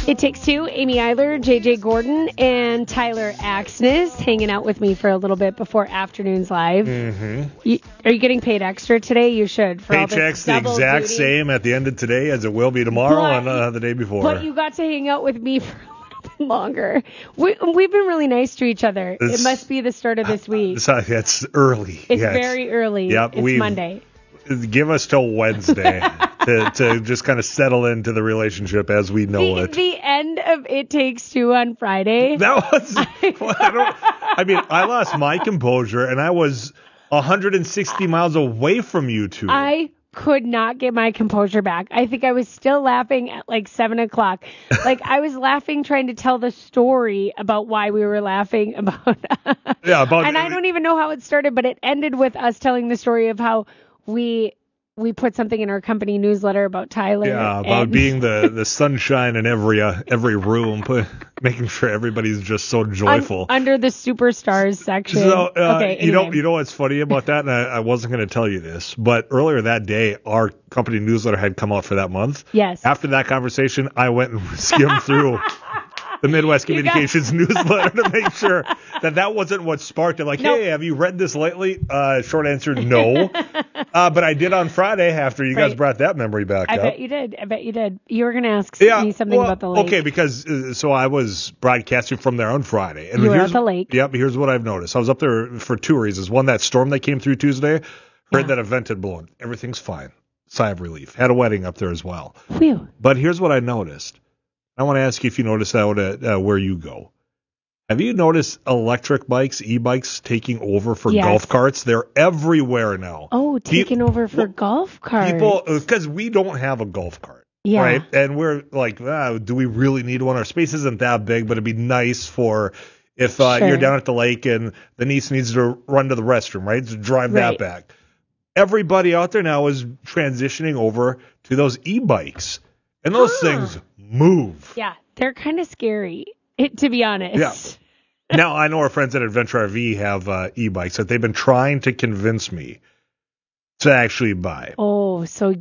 It Takes Two, Amy Eiler, JJ Gordon, and Tyler Axness hanging out with me for a little bit before Afternoons Live. Mm-hmm. Are you getting paid extra today? You should. For Paycheck's the exact same at the end of today as it will be tomorrow and the day before. But you got to hang out with me for a little bit longer. We've been really nice to each other. It must be the start of this week. It's early. It's very early. Yep, it's Monday. Give us till Wednesday to just kind of settle into the relationship as we know it. The end of It Takes Two on Friday. That was. I lost my composure, and I was 160 miles away from you two. I could not get my composure back. I think I was still laughing at like 7 o'clock. Like I was laughing trying to tell the story about why we were laughing about. And I don't even know how it started, but it ended with us telling the story of how we put something in our company newsletter about Tyler. Yeah, about being the sunshine in every room, making sure everybody's just so joyful. Under the superstars section. So, okay, you know what's funny about that? And I wasn't going to tell you this, but earlier that day, our company newsletter had come out for that month. Yes. After that conversation, I went and skimmed through the Midwest Communications newsletter to make sure that wasn't what sparked it. Like, hey, have you read this lately? Short answer, no. But I did on Friday after you guys brought that memory back up. I bet you did. You were going to ask me something about the lake. Okay, because so I was broadcasting from there on Friday. And you were at the lake. Yep, here's what I've noticed. I was up there for two reasons. One, that storm that came through Tuesday, heard that a vent had blown. Everything's fine. Sigh of relief. Had a wedding up there as well. Phew. But here's what I noticed. I want to ask you if you noticed that where you go. Have you noticed electric bikes, e-bikes, taking over for golf carts? They're everywhere now. Oh, taking over for golf carts. People, because we don't have a golf cart, right? And we're like, do we really need one? Our space isn't that big, but it'd be nice for if you're down at the lake and the niece needs to run to the restroom, right? To drive that back. Everybody out there now is transitioning over to those e-bikes. And those things move. Yeah, they're kind of scary, to be honest. Yeah. Now, I know our friends at Adventure RV have e-bikes that they've been trying to convince me to actually buy. Oh, so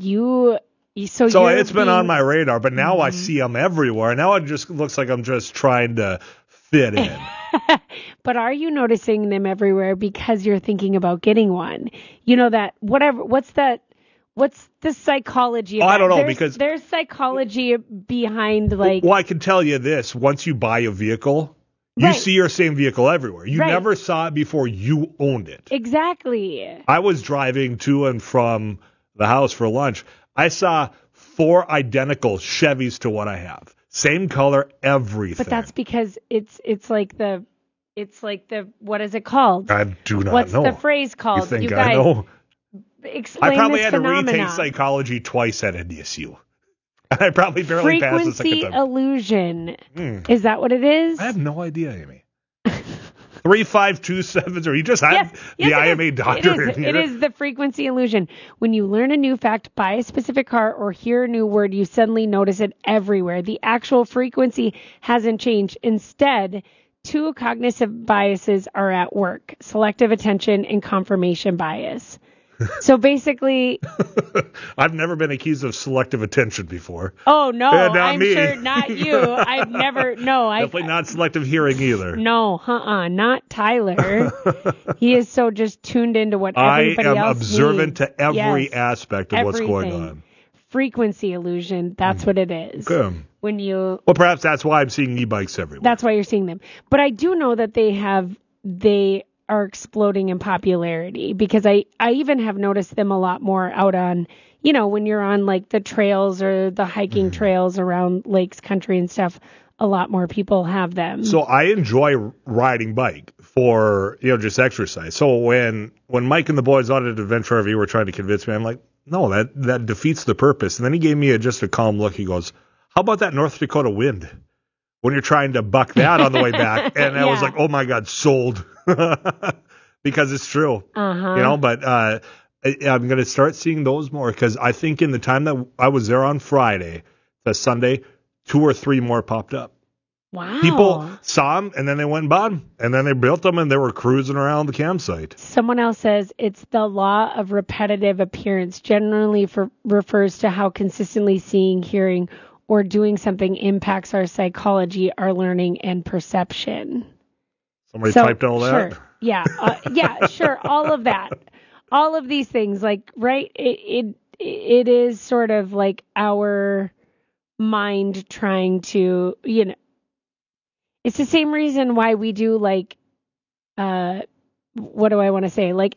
it's been on my radar, but now I see them everywhere. Now it just looks like I'm just trying to fit in. But are you noticing them everywhere because you're thinking about getting one? You know that what's the psychology of I don't know, because there's psychology behind like... Well, I can tell you this. Once you buy a vehicle, you see your same vehicle everywhere. You never saw it before you owned it. Exactly. I was driving to and from the house for lunch. I saw 4 identical Chevys to what I have. Same color, everything. But that's because it's like the what is it called? I do not know. What's the phrase called? You think you guys, I know? Explain I probably this had phenomenon. to retake psychology twice at NDSU. I probably barely passed the second time. Frequency illusion. Is that what it is? I have no idea, Amy. 3527, or you just had the IMA doctor in here. It is the frequency illusion. When you learn a new fact, buy a specific car, or hear a new word, you suddenly notice it everywhere. The actual frequency hasn't changed. Instead, 2 cognitive biases are at work: selective attention and confirmation bias. So basically... I've never been accused of selective attention before. Oh, no. I'm me. sure not you. I've never... No. Definitely not selective hearing either. No. Not Tyler. He is so just tuned into what everybody else I am observant needs. To every aspect of what's going on. Frequency illusion. That's what it is. Okay. Well, perhaps that's why I'm seeing e-bikes everywhere. That's why you're seeing them. But I do know that they are exploding in popularity, because I even have noticed them a lot more out on, when you're on like the trails or the hiking trails around lakes, country and stuff, a lot more people have them. So I enjoy riding bike for, just exercise. So when Mike and the boys out at Adventure RV were trying to convince me, I'm like, no, that defeats the purpose. And then he gave me just a calm look. He goes, how about that North Dakota wind? When you're trying to buck that on the way back. And I was like, oh my God, sold. Because it's true. But I'm going to start seeing those more, because I think in the time that I was there on Friday, the Sunday, 2 or 3 more popped up. Wow. People saw them, and then they went and bought them, and then they built them, and they were cruising around the campsite. Someone else says it's the law of repetitive appearance, generally refers to how consistently seeing, hearing, or doing something impacts our psychology, our learning, and perception. Somebody typed all that? Sure. Yeah, sure. All of that. All of these things, like, right? It is sort of like our mind trying to, it's the same reason why we do like, what do I want to say? Like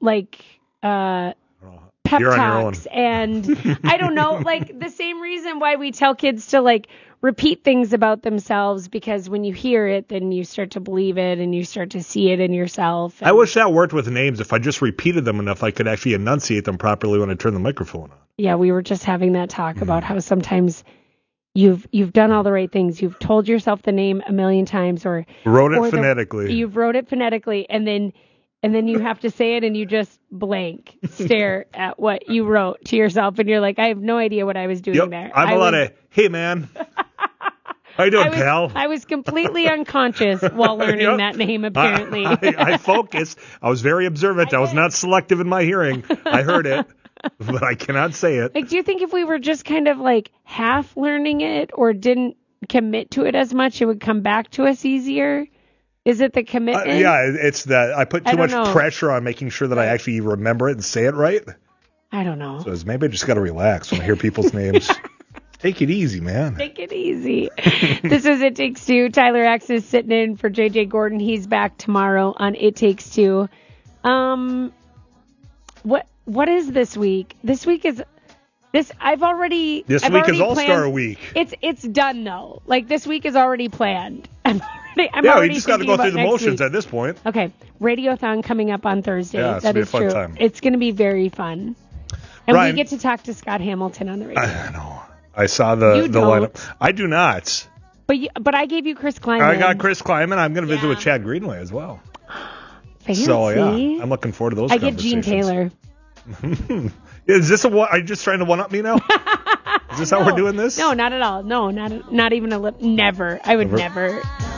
pep talks and I don't know, like the same reason why we tell kids to like repeat things about themselves, because when you hear it, then you start to believe it and you start to see it in yourself. I wish that worked with names. If I just repeated them enough, I could actually enunciate them properly when I turn the microphone on. Yeah, we were just having that talk about how sometimes you've done all the right things. You've told yourself the name a million times or wrote it phonetically. You've wrote it phonetically and then you have to say it and you just blank stare at what you wrote to yourself and you're like, I have no idea what I was doing there. I'm a lot of, hey man. How you doing, pal? I was completely unconscious while learning that name, apparently. I focused. I was very observant. I was not selective in my hearing. I heard it, but I cannot say it. Like, do you think if we were just kind of like half learning it or didn't commit to it as much, it would come back to us easier? Is it the commitment? Yeah, it's that I put too much pressure on making sure that I actually remember it and say it right. I don't know. So maybe I just got to relax when I hear people's names. Take it easy, man. Take it easy. This is It Takes Two. Tyler X is sitting in for JJ Gordon. He's back tomorrow on It Takes Two. What is this week? This week is this. This week is All-Star Week. It's done though. Like this week is already planned. I'm you just got to go through the motions at this point. Okay, Radiothon coming up on Thursday. Yeah, that is true. Time. It's going to be very fun, and we get to talk to Scott Hamilton on the radio. I know. I saw the lineup. I do not. But I gave you Chris Kleiman. I got Chris Kleiman. I'm going to visit with Chad Greenway as well. Fancy. So yeah, I'm looking forward to those. I get Gene Taylor. Is this are you just trying to one up me now? Is this how we're doing this? No, not at all. No, not even a lip. Never. I would never.